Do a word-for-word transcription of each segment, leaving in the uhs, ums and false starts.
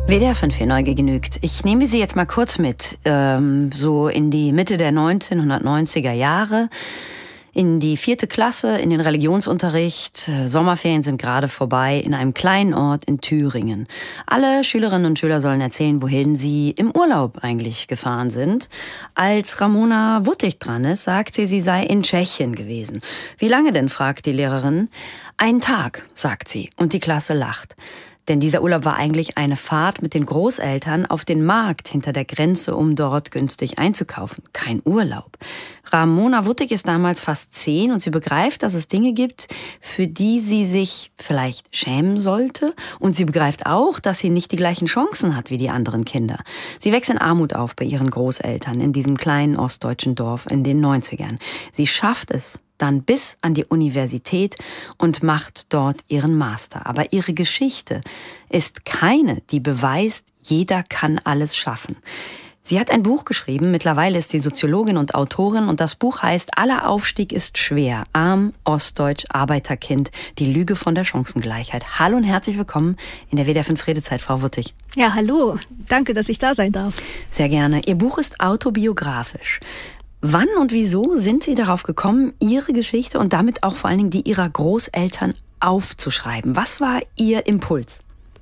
W D R fünf hier neu genügt. Ich nehme Sie jetzt mal kurz mit, ähm, so in die Mitte der neunzehnhundertneunziger Jahre, in die vierte Klasse, in den Religionsunterricht. Sommerferien sind gerade vorbei in einem kleinen Ort in Thüringen. Alle Schülerinnen und Schüler sollen erzählen, wohin sie im Urlaub eigentlich gefahren sind. Als Ramona Wuttig dran ist, sagt sie, sie sei in Tschechien gewesen. Wie lange denn, fragt die Lehrerin. Einen Tag, sagt sie, und die Klasse lacht. Denn dieser Urlaub war eigentlich eine Fahrt mit den Großeltern auf den Markt hinter der Grenze, um dort günstig einzukaufen. Kein Urlaub. Ramona Wuttig ist damals fast zehn und sie begreift, dass es Dinge gibt, für die sie sich vielleicht schämen sollte. Und sie begreift auch, dass sie nicht die gleichen Chancen hat wie die anderen Kinder. Sie wächst in Armut auf bei ihren Großeltern in diesem kleinen ostdeutschen Dorf in den neunzigern. Sie schafft es dann bis an die Universität und macht dort ihren Master. Aber ihre Geschichte ist keine, die beweist, jeder kann alles schaffen. Sie hat ein Buch geschrieben, mittlerweile ist sie Soziologin und Autorin und das Buch heißt Aller Aufstieg ist schwer, arm, ostdeutsch, Arbeiterkind, die Lüge von der Chancengleichheit. Hallo und herzlich willkommen in der W D R fünf Redezeit, Frau Wuttig. Ja, hallo, danke, dass ich da sein darf. Sehr gerne. Ihr Buch ist autobiografisch. Wann und wieso sind Sie darauf gekommen, Ihre Geschichte und damit auch vor allen Dingen die Ihrer Großeltern aufzuschreiben? Was war Ihr Impuls?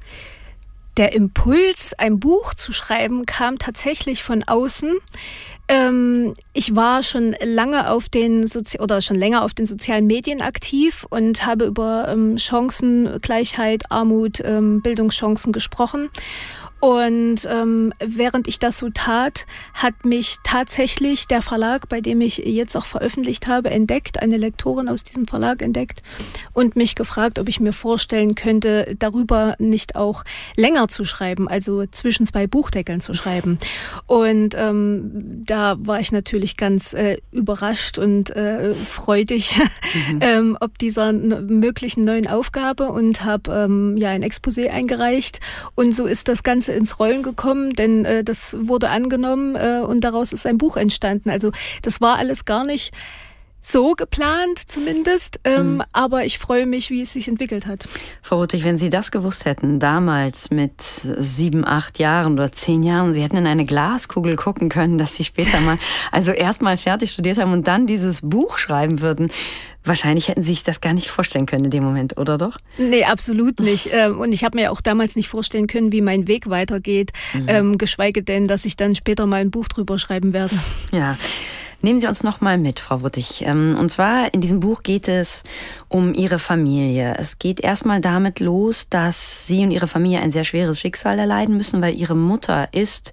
Der Impuls, ein Buch zu schreiben, kam tatsächlich von außen. Ähm, ich war schon lange auf den Sozi- oder schon länger auf den sozialen Medien aktiv und habe über ähm, Chancengleichheit, Armut, ähm, Bildungschancen gesprochen. Und ähm, während ich das so tat, hat mich tatsächlich der Verlag, bei dem ich jetzt auch veröffentlicht habe, entdeckt, eine Lektorin aus diesem Verlag entdeckt und mich gefragt, ob ich mir vorstellen könnte, darüber nicht auch länger zu schreiben, also zwischen zwei Buchdeckeln zu schreiben. Und ähm, da war ich natürlich ganz äh, überrascht und äh, freudig mhm. ähm, ob dieser n- möglichen neuen Aufgabe und habe ähm, ja ein Exposé eingereicht. Und so ist das Ganze ins Rollen gekommen, denn äh, das wurde angenommen äh, und daraus ist ein Buch entstanden. Also das war alles gar nicht so geplant zumindest, ähm, mhm. aber ich freue mich, wie es sich entwickelt hat. Frau Wuttig, wenn Sie das gewusst hätten, damals mit sieben, acht Jahren oder zehn Jahren, Sie hätten in eine Glaskugel gucken können, dass Sie später mal, also erst mal fertig studiert haben und dann dieses Buch schreiben würden. Wahrscheinlich hätten Sie sich das gar nicht vorstellen können in dem Moment, oder doch? Nee, absolut nicht. Und ich habe mir auch damals nicht vorstellen können, wie mein Weg weitergeht, mhm. ähm, geschweige denn, dass ich dann später mal ein Buch drüber schreiben werde. Ja. Nehmen Sie uns noch mal mit, Frau Wuttig. Und zwar in diesem Buch geht es um Ihre Familie. Es geht erstmal damit los, dass Sie und Ihre Familie ein sehr schweres Schicksal erleiden müssen, weil Ihre Mutter ist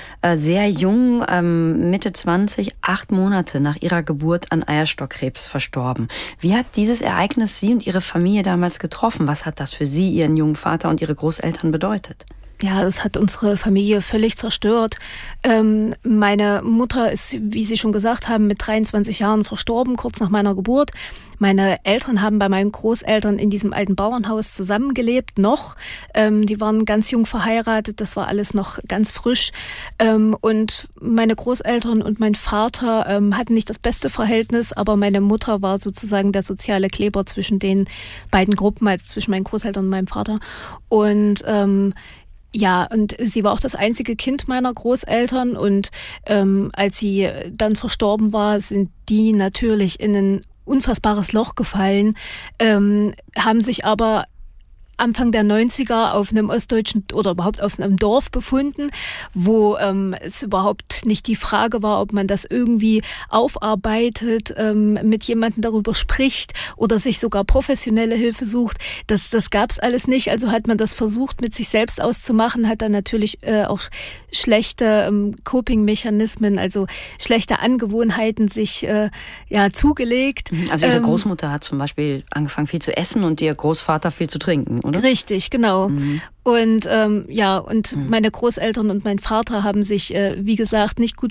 sehr jung, Mitte zwanzig, acht Monate nach ihrer Geburt an Eierstockkrebs verstorben. Wie hat dieses Ereignis Sie und Ihre Familie damals getroffen? Was hat das für Sie, Ihren jungen Vater und Ihre Großeltern bedeutet? Ja, das hat unsere Familie völlig zerstört. Ähm, meine Mutter ist, wie Sie schon gesagt haben, mit dreiundzwanzig Jahren verstorben, kurz nach meiner Geburt. Meine Eltern haben bei meinen Großeltern in diesem alten Bauernhaus zusammengelebt, noch. Ähm, die waren ganz jung verheiratet, das war alles noch ganz frisch. Ähm, und meine Großeltern und mein Vater ähm, hatten nicht das beste Verhältnis, aber meine Mutter war sozusagen der soziale Kleber zwischen den beiden Gruppen, also zwischen meinen Großeltern und meinem Vater. Und ähm, Ja, und sie war auch das einzige Kind meiner Großeltern und ähm, als sie dann verstorben war, sind die natürlich in ein unfassbares Loch gefallen, ähm, haben sich aber Anfang der neunziger auf einem ostdeutschen oder überhaupt auf einem Dorf befunden, wo ähm, es überhaupt nicht die Frage war, ob man das irgendwie aufarbeitet, ähm, mit jemandem darüber spricht oder sich sogar professionelle Hilfe sucht. Das, das gab es alles nicht. Also hat man das versucht, mit sich selbst auszumachen, hat dann natürlich äh, auch schlechte ähm, Coping-Mechanismen, also schlechte Angewohnheiten sich äh, ja zugelegt. Also Ihre ähm, Großmutter hat zum Beispiel angefangen viel zu essen und Ihr Großvater viel zu trinken, oder? Richtig, genau. Mhm. Und ähm, ja, und mhm. meine Großeltern und mein Vater haben sich, äh, wie gesagt, nicht gut